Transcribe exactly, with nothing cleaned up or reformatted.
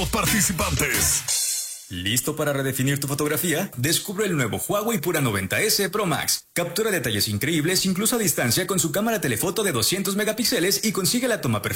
participantes. ¿Listo para redefinir tu fotografía? Descubre el nuevo Huawei Pura noventa ese Pro Max. Captura detalles increíbles incluso a distancia con su cámara telefoto de doscientos megapíxeles y consigue la toma perfecta